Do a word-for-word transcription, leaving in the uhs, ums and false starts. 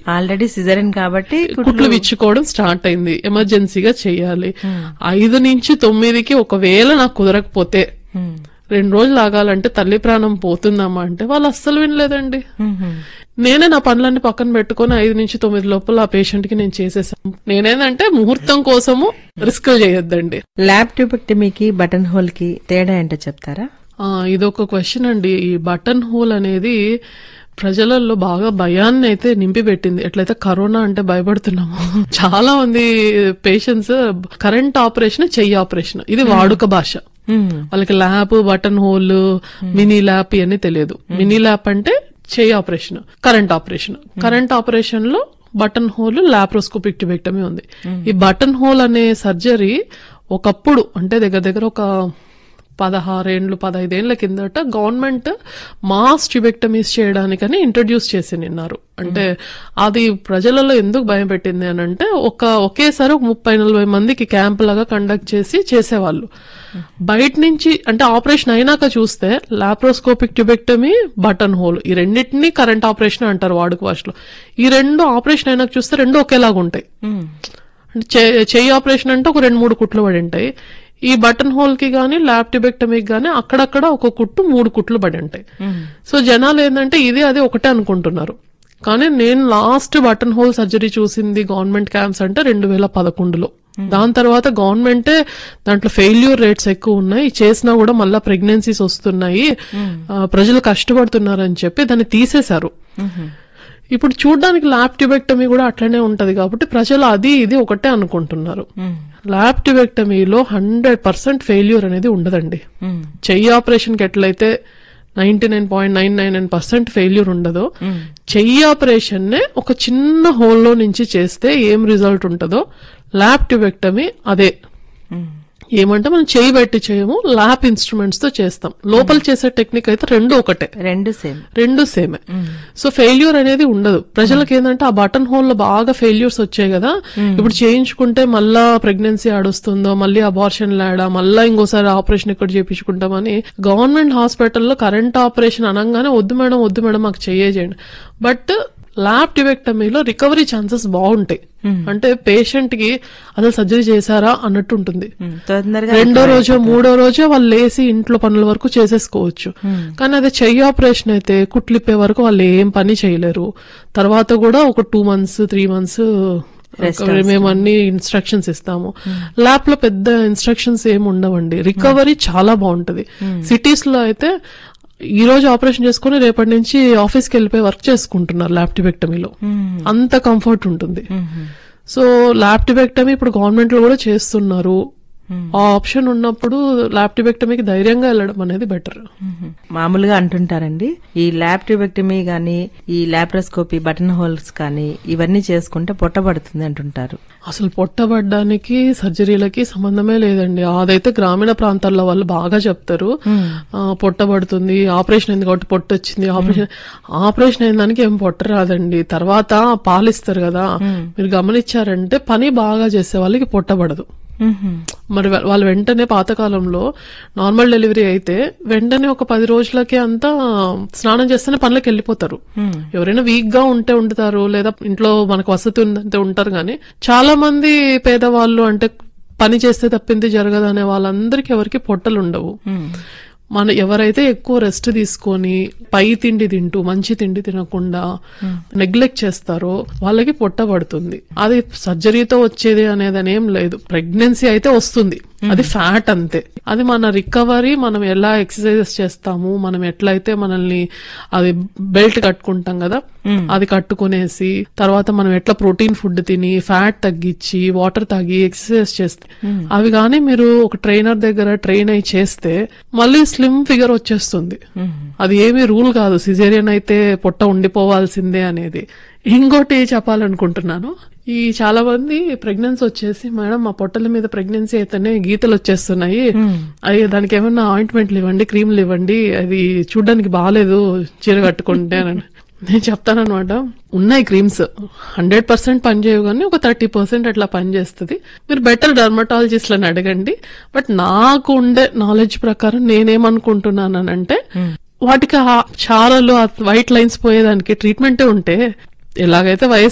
Already cesarean కాబట్టి కుట్లు విచ్చుకోవడం start అయింది, ఎమర్జెన్సీగా చేయాలి. ఐదు నుంచి తొమ్మిదికి ఒకవేళ నాకు కుదరకపోతే రెండు రోజులు ఆగాలంటే తల్లి ప్రాణం పోతుందమ్మా అంటే వాళ్ళు అస్సలు వినలేదండి. నేనే నా పనులన్నీ పక్కన పెట్టుకుని ఐదు నుంచి తొమ్మిది లోపల ఆ పేషెంట్ కి నేను చేసేసాను. నేనేందంటే ముహూర్తం కోసము రిస్క్ చేయొద్దండి. ల్యాబ్ ట్యూబెక్టమీకి బటన్ హోల్ కి తేడా ఏంటో చెప్తారా? ఇదొక క్వశ్చన్ అండి. ఈ బటన్ హోల్ అనేది ప్రజలలో బాగా భయాన్ని అయితే నింపి పెట్టింది. ఎట్లయితే కరోనా అంటే భయపడుతున్నాము, చాలా మంది పేషెంట్స్ కరెంట్ ఆపరేషన్, చెయ్యి ఆపరేషన్ ఇది వాడుక భాష. వాళ్ళకి lap, button whole, mini lap ఇవన్నీ తెలియదు. మినీ ల్యాప్ అంటే చెయ్యి operation, current operation. Current operation లో బటన్ హోల్, లాప్రోస్కోపిక్ ట్యూబెక్టమీ ఉంది. ఈ బటన్ హోల్ అనే సర్జరీ ఒకప్పుడు అంటే దగ్గర దగ్గర ఒక పదహారేండ్లు పదహైదేళ్ల కిందట గవర్నమెంట్ మాస్ ట్యూబెక్టమీస్ చేయడానికని ఇంట్రడ్యూస్ చేసి నిన్నారు. అంటే అది ప్రజలలో ఎందుకు భయం పెట్టింది అని అంటే ఒక ఒకేసారి ఒక ముప్పై నలభై మందికి క్యాంప్ లాగా కండక్ట్ చేసి చేసేవాళ్ళు. బయట నుంచి అంటే ఆపరేషన్ అయినాక చూస్తే లాప్రోస్కోపిక్ ట్యూబెక్టమీ, బటన్ హోల్ ఈ రెండింటినీ కరెంట్ ఆపరేషన్ అంటారు వాడుక భాషలో. ఈ రెండు ఆపరేషన్ అయినాక చూస్తే రెండు ఒకేలాగా ఉంటాయి. అంటే చెయ్యి ఆపరేషన్ అంటే ఒక రెండు మూడు కుట్లు పడి ఉంటాయి. ఈ బటన్ హోల్ కి గానీ ల్యాబ్ ట్యూబెక్టమీకి గానీ అక్కడక్కడ ఒక కుట్టు మూడు కుట్లు పడి ఉంటాయి. సో జనాలు ఏంటంటే ఇది అది ఒకటే అనుకుంటున్నారు. కానీ నేను లాస్ట్ బటన్ హోల్ సర్జరీ చూసింది గవర్నమెంట్ క్యాంప్స్ అంటే రెండు వేల పదకొండులో. దాని తర్వాత గవర్నమెంటే దాంట్లో ఫెయిల్యూర్ రేట్స్ ఎక్కువ ఉన్నాయి, చేసినా కూడా మళ్ళా ప్రెగ్నెన్సీస్ వస్తున్నాయి, ప్రజలు కష్టపడుతున్నారని చెప్పి దాన్ని తీసేశారు. ఇప్పుడు చూడడానికి ల్యాబ్ ట్యూబెక్టమీ కూడా అట్లనే ఉంటది కాబట్టి ప్రజలు అది ఇది ఒకటే అనుకుంటున్నారు. ల్యాబ్ ట్యూబెక్టమీలో హండ్రెడ్ పర్సెంట్ ఫెయిల్యూర్ అనేది ఉండదండి. చెయ్యి ఆపరేషన్ కి ఎట్లయితే ninety nine point nine nine nine percent failure ఉండదో, చెయ్యి ఆపరేషన్ నే ఒక చిన్న హోల్లో నుంచి చేస్తే ఏం రిజల్ట్ ఉంటుందో ల్యాబ్ ట్యూబెక్టమీ అదే. ఏమంటే మనం చేయి పెట్టి చేయము, ల్యాబ్ ఇన్స్ట్రుమెంట్స్ తో చేస్తాం. లోపల చేసే టెక్నిక్ అయితే రెండు ఒకటే, రెండు సేమ్ రెండు సేమే. సో ఫెయిల్యూర్ అనేది ఉండదు. ప్రజలకు ఏంటంటే ఆ బటన్ హోల్ లో బాగా ఫెయిల్యూర్స్ వచ్చాయి కదా, ఇప్పుడు చేయించుకుంటే మళ్ళా ప్రెగ్నెన్సీ ఆడొస్తుందో, మళ్ళీ అబార్షన్ లాడా, మళ్ళా ఇంకోసారి ఆపరేషన్ ఎక్కడ చేయించుకుంటామని గవర్నమెంట్ హాస్పిటల్లో కరెంట్ ఆపరేషన్ అనగానే వద్దు మేడం వద్దు మేడం మాకు చేయండి. బట్ ల్యాబ్ ట్యూబెక్టమీలో రికవరీ ఛాన్సెస్ బాగుంటాయి. అంటే పేషెంట్ కి అసలు సర్జరీ చేశారా అన్నట్టు ఉంటుంది. రెండో రోజో మూడో రోజో వాళ్ళు లేసి ఇంట్లో పనుల వరకు చేసేసుకోవచ్చు. కానీ అదే చెయ్యి ఆపరేషన్ అయితే కుట్లిప్పే వరకు వాళ్ళు ఏం పని చేయలేరు. తర్వాత కూడా ఒక టూ మంత్స్ త్రీ మంత్స్ మేము అన్ని ఇన్స్ట్రక్షన్స్ ఇస్తాము. ల్యాబ్ లో పెద్ద ఇన్స్ట్రక్షన్స్ ఏమి ఉండవండి, రికవరీ చాలా బాగుంటది. సిటీస్ లో అయితే ఈ రోజు ఆపరేషన్ చేసుకుని రేపటి నుంచి ఆఫీస్ కి వెళ్ళిపోయి వర్క్ చేసుకుంటున్నారు ల్యాబ్ ట్యూబెక్టమీలో. అంత కంఫర్ట్ ఉంటుంది. సో ల్యాబ్ ట్యూబెక్టమీ ఇప్పుడు గవర్నమెంట్ లో కూడా చేస్తున్నారు. ఆ ఆప్షన్ ఉన్నప్పుడు ల్యాబ్ ట్యూబెక్టమీకి ధైర్యంగా వెళ్ళడం అనేది బెటర్. మామూలుగా అంటుంటారండి ఈ ల్యాబ్ ట్యూబెక్టమీ గానీ ఈ లాప్రోస్కోపీ బటన్ హోల్స్ కానీ ఇవన్నీ చేసుకుంటే పొట్టబడుతుంది అంటుంటారు. అసలు పొట్టబడ్డానికి సర్జరీలకి సంబంధమే లేదండి. అదైతే గ్రామీణ ప్రాంతాల్లో వాళ్ళు బాగా చెప్తారు, పొట్టబడుతుంది ఆపరేషన్ అయింది కాబట్టి పొట్ట వచ్చింది. ఆపరేషన్ ఆపరేషన్ అయిన దానికి ఏం పొట్ట రాదండి. తర్వాత పాలిస్తారు కదా, మీరు గమనించారంటే పని బాగా చేసే వాళ్ళకి పొట్టబడదు. మరి వాళ్ళు వెంటనే పాతకాలంలో నార్మల్ డెలివరీ అయితే వెంటనే ఒక పది రోజులకే అంతా స్నానం చేస్తేనే పనులకు వెళ్ళిపోతారు. ఎవరైనా వీక్ గా ఉంటే ఉంటారు, లేదా ఇంట్లో మనకు వసతి ఉందంటే ఉంటారు. కానీ చాలా మంది పేదవాళ్ళు అంటే పని చేస్తే తప్పింది జరగదు అనే వాళ్ళందరికీ ఎవరికి పొట్టలు ఉండవు. మన ఎవరైతే ఎక్కువ రెస్ట్ తీసుకొని పై తిండి తింటూ మంచి తిండి తినకుండా నెగ్లెక్ట్ చేస్తారో వాళ్ళకి పొట్టబడుతుంది. అది సర్జరీతో వచ్చేది అనేది ఏం లేదు. ప్రెగ్నెన్సీ అయితే వస్తుంది, అది ఫ్యాట్ అంతే. అది మన రికవరీ, మనం ఎలా ఎక్సర్సైజెస్ చేస్తాము, మనం ఎట్లయితే మనల్ని అది బెల్ట్ కట్టుకుంటాం కదా అది కట్టుకునేసి తర్వాత మనం ఎట్లా ప్రోటీన్ ఫుడ్ తిని ఫ్యాట్ తగ్గించి వాటర్ తాగి ఎక్సర్సైజ్ చేస్తే అవి కానీ మీరు ఒక ట్రైనర్ దగ్గర ట్రైన్ అయి చేస్తే మళ్ళీ స్లిమ్ ఫిగర్ వచ్చేస్తుంది. అది ఏమీ రూల్ కాదు సిజేరియన్ అయితే పొట్ట ఉండిపోవాల్సిందే అనేది. ఇంకోటి చెప్పాలనుకుంటున్నాను, ఈ చాలా మంది ప్రెగ్నెన్సీ వచ్చేసి మేడం మా పొట్టల మీద ప్రెగ్నెన్సీ అయితేనే గీతలు వచ్చేస్తున్నాయి, అయ్యే దానికి ఏమన్నా ఆయింట్మెంట్లు ఇవ్వండి, క్రీమ్లు ఇవ్వండి, అది చూడ్డానికి బాగాలేదు చీర కట్టుకుంటే అని నేను చెప్తానమాట. ఉన్నాయి క్రీమ్స్, హండ్రెడ్ పర్సెంట్ పనిచేయవు కానీ ఒక థర్టీ పర్సెంట్ అట్లా పనిచేస్తుంది. మీరు బెటర్ డర్మటాలజిస్ట్లను అడగండి. బట్ నాకు ఉండే నాలెడ్జ్ ప్రకారం నేనేమనుకుంటున్నానంటే వాటికి ఆ చారలు వైట్ లైన్స్ పోయేదానికి ట్రీట్మెంటే ఉంటే ఎలాగైతే వయసు